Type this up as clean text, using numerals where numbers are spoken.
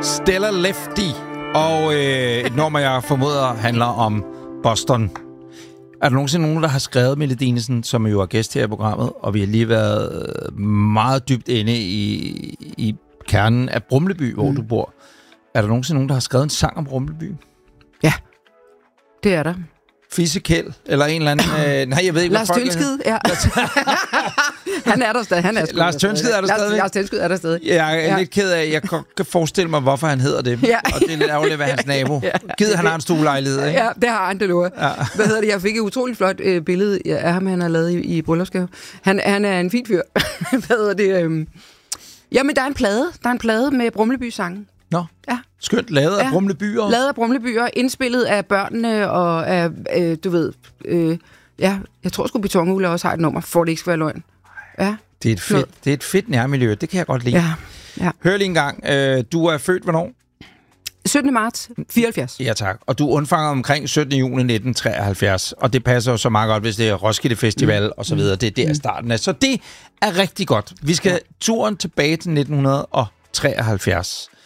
Stella Lefty. Og et nummer, jeg formoder, handler om Boston. Er der nogensinde nogen, der har skrevet, Mille Dinesen, som jo er gæst her i programmet, og vi har lige været meget dybt inde i kernen af Brumleby, hvor du bor. Er der nogensinde nogen, der har skrevet en sang om Brumleby? Ja, det er der. Fisekæld, eller en eller anden... nej, jeg ved ikke, Lars Tønsked, ja. Han er der stadig. Lars Tønsked er der stadig. Lars Tønsked er der stadig. Jeg er lidt ked af, jeg kan forestille mig, hvorfor han hedder det. Ja. Og det er lidt ærgerligt at være hans nabo. Gider han har en stuelejlighed, ikke? Ja, det har han, det lover. Ja. Hvad hedder det? Jeg fik et utroligt flot billede af ham, han har lavet i bryllupsgave. Han er en fin fyr. Hvad hedder det? Jamen, der er en plade med Brumleby-sangen. Nå, ja. Skønt. Lavet af Brumlebyer. Lavet af Brumlebyer, indspillet af børnene og af, du ved... jeg tror sgu Betonhule også har et nummer, for det ikke skal være løgn. Ja. Det er et fedt nærmiljø, det kan jeg godt lide. Ja. Hør lige en gang. Du er født hvornår? 17. marts 74. Ja, tak. Og du undfanger omkring 17. juni 1973. Og det passer jo så meget godt, hvis det er Roskilde Festival og så videre. Det er starten af. Så det er rigtig godt. Vi skal turen tilbage til 1973.